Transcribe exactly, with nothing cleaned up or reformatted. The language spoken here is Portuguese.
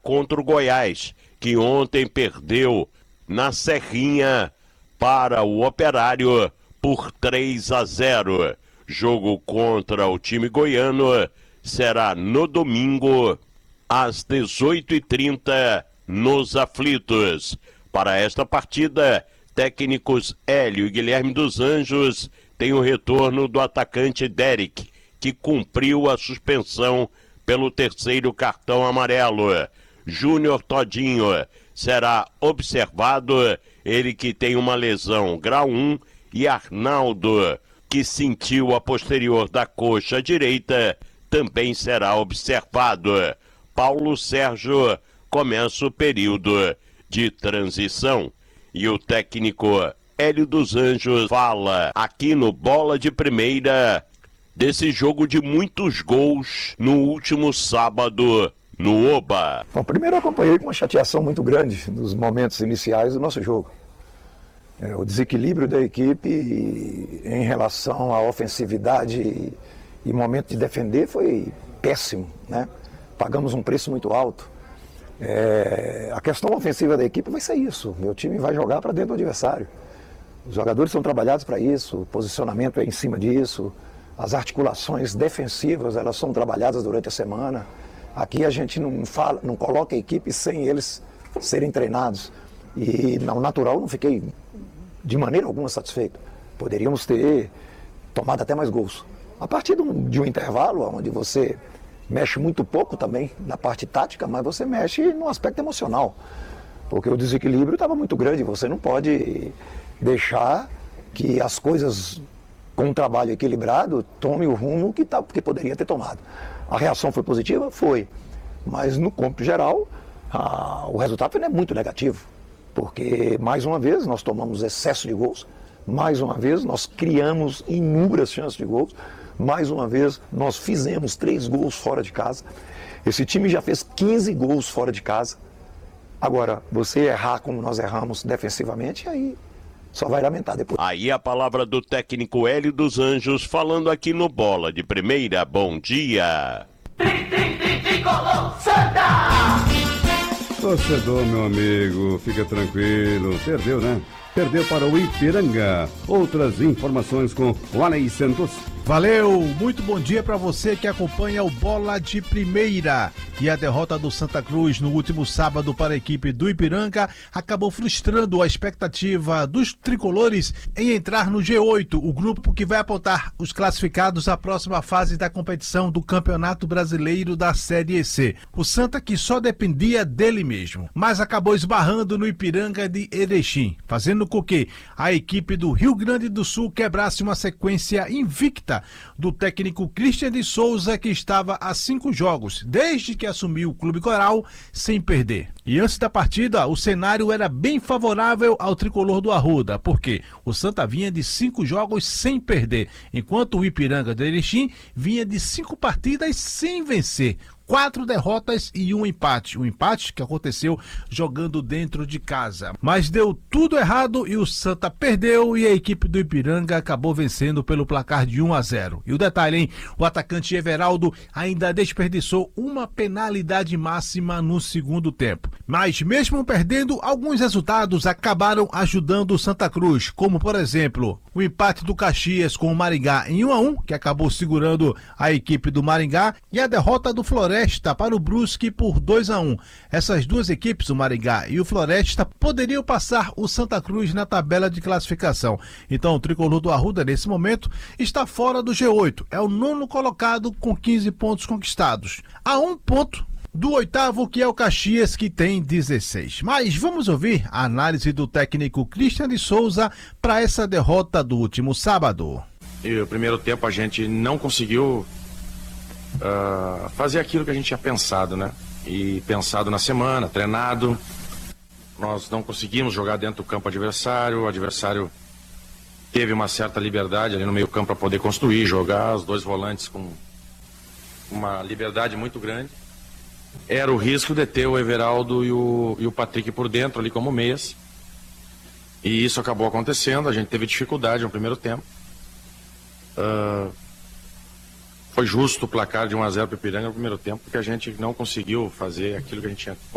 contra o Goiás, que ontem perdeu na Serrinha para o Operário por três a zero. Jogo contra o time goiano será no domingo, às dezoito e trinta, nos Aflitos. Para esta partida, técnicos Hélio e Guilherme dos Anjos têm o retorno do atacante Derek, que cumpriu a suspensão pelo terceiro cartão amarelo. Júnior Todinho será observado, ele que tem uma lesão grau um, e Arnaldo, que sentiu a posterior da coxa direita, também será observado. Paulo Sérgio começa o período de transição e o técnico Hélio dos Anjos fala aqui no Bola de Primeira desse jogo de muitos gols no último sábado no Oba. Bom, primeiro eu acompanhei com uma chateação muito grande nos momentos iniciais do nosso jogo. É, o desequilíbrio da equipe em relação à ofensividade e, e momento de defender foi péssimo, né? Pagamos um preço muito alto. É, a questão ofensiva da equipe vai ser isso. Meu time vai jogar para dentro do adversário. Os jogadores são trabalhados para isso, o posicionamento é em cima disso, as articulações defensivas elas são trabalhadas durante a semana. Aqui a gente não, fala, não coloca a equipe sem eles serem treinados. E no natural não fiquei de maneira alguma satisfeito. Poderíamos ter tomado até mais gols. A partir de um, de um intervalo onde você mexe muito pouco também na parte tática, mas você mexe no aspecto emocional. Porque o desequilíbrio estava muito grande, você não pode deixar que as coisas com um trabalho equilibrado tome o rumo que, tá, que poderia ter tomado. A reação foi positiva? Foi. Mas no cômputo geral, a, o resultado foi muito negativo. Porque, mais uma vez, nós tomamos excesso de gols, mais uma vez, nós criamos inúmeras chances de gols, mais uma vez, nós fizemos três gols fora de casa. Esse time já fez quinze gols fora de casa. Agora, você errar como nós erramos defensivamente, aí só vai lamentar depois. Aí a palavra do técnico Hélio dos Anjos, falando aqui no Bola de Primeira. Bom dia! Torcedor, meu amigo, fica tranquilo. Perdeu, né? Perdeu para o Ipiranga. Outras informações com o Alex Santos. Valeu, muito bom dia para você que acompanha o Bola de Primeira. E a derrota do Santa Cruz no último sábado para a equipe do Ipiranga acabou frustrando a expectativa dos tricolores em entrar no G oito, o grupo que vai apontar os classificados à próxima fase da competição do Campeonato Brasileiro da Série C. O Santa que só dependia dele mesmo, mas acabou esbarrando no Ipiranga de Erechim, fazendo com que a equipe do Rio Grande do Sul quebrasse uma sequência invicta do técnico Christian de Souza, que estava a cinco jogos, desde que assumiu o Clube Coral, sem perder. E antes da partida, o cenário era bem favorável ao tricolor do Arruda, porque o Santa vinha de cinco jogos sem perder, enquanto o Ipiranga de Erechim vinha de cinco partidas sem vencer. Quatro derrotas e um empate. Um empate que aconteceu jogando dentro de casa. Mas deu tudo errado e o Santa perdeu e a equipe do Ipiranga acabou vencendo pelo placar de um a zero. E o detalhe, hein? O atacante Everaldo ainda desperdiçou uma penalidade máxima no segundo tempo. Mas mesmo perdendo, alguns resultados acabaram ajudando o Santa Cruz, como por exemplo, o empate do Caxias com o Maringá em um a um, que acabou segurando a equipe do Maringá, e a derrota do Floresta para o Brusque por dois a um. Essas duas equipes, o Maringá e o Floresta, poderiam passar o Santa Cruz na tabela de classificação. Então o tricolor do Arruda, nesse momento, está fora do G oito. É o nono colocado com quinze pontos conquistados. A um ponto do oitavo, que é o Caxias, que tem dezesseis. Mas vamos ouvir a análise do técnico Christian de Souza para essa derrota do último sábado. E o primeiro tempo a gente não conseguiu Uh, fazer aquilo que a gente tinha pensado, né? E pensado na semana, treinado. Nós não conseguimos jogar dentro do campo adversário. O adversário teve uma certa liberdade ali no meio campo para poder construir, jogar. Os dois volantes com uma liberdade muito grande. Era o risco de ter o Everaldo e o, e o Patrick por dentro ali como meias. E isso acabou acontecendo. A gente teve dificuldade no primeiro tempo. Uh, Foi justo o placar de um a zero para o Ipiranga no primeiro tempo, porque a gente não conseguiu fazer aquilo que a gente tinha